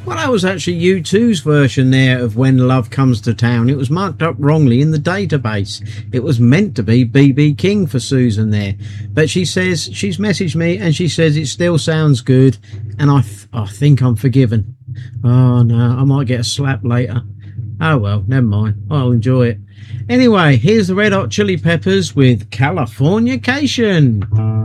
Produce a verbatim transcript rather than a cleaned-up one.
Well, that was actually U two's version there of When Love Comes to Town. It was marked up wrongly in the database. It was meant to be B B King for Susan there. But she says, she's messaged me and she says it still sounds good. And I, th- I think I'm forgiven. Oh, no, I might get a slap later. Oh, well, never mind. I'll enjoy it. Anyway, here's the Red Hot Chili Peppers with Californication.